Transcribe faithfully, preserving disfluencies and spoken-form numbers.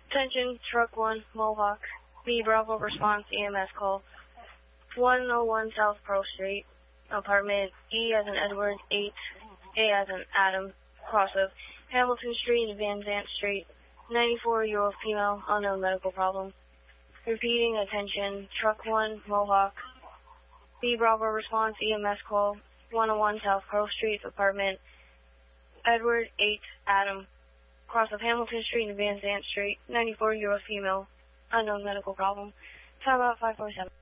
Attention, Truck one, Mohawk. B Bravo response E M S call. one oh one South Pearl Street, apartment E as in Edward, eight, A as in Adam, cross of Hamilton Street and Van Zant Street, ninety-four-year-old female, unknown medical problem. Repeating, attention, Truck one, Mohawk. B Bravo response E M S call. one oh one South Pearl Street, apartment Edward, eight, Adam, cross of Hamilton Street and Van Zant Street, ninety-four-year-old female, unknown medical problem. Time out five four seven.